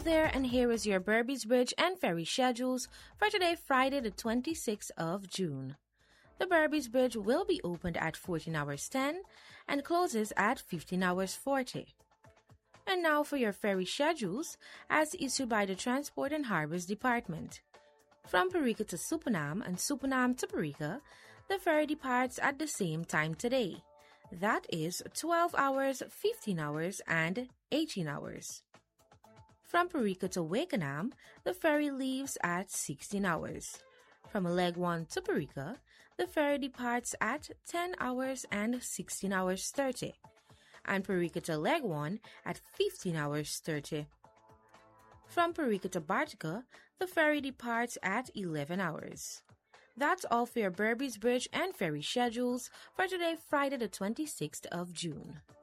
there, and here is your Berbice Bridge and Ferry schedules for today, Friday, the 26th of June. The Berbice Bridge will be opened at 14 hours 10 and closes at 15 hours 40. And now for your ferry schedules as issued by the Transport and Harbors Department. From Parika to Supanam and Supanam to Parika, the ferry departs at the same time today. That is 12 hours, 15 hours, and 18 hours. From Parika to Wakenham, the ferry leaves at 16 hours. From Alegwan to Parika, the ferry departs at 10 hours and 16 hours 30. And Parika to Alegwan at 15 hours 30. From Parika to Bartica, the ferry departs at 11 hours. That's all for your Berbice Bridge and Ferry schedules for today, Friday the 26th of June.